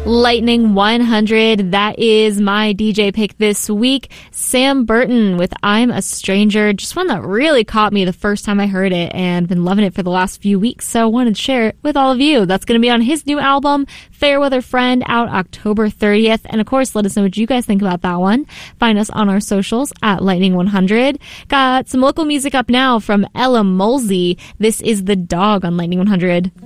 Lightning 100, that is my DJ pick this week. Sam Burton with I'm a Stranger, just one that really caught me the first time I heard it and been loving it for the last few weeks, so I wanted to share it with all of you. That's going to be on his new album, Fairweather Friend, out October 30th, and of course, let us know what you guys think about that one. Find us on our socials at Lightning 100. Got some local music up now from Ella Mulsey. This is The Dog on Lightning 100.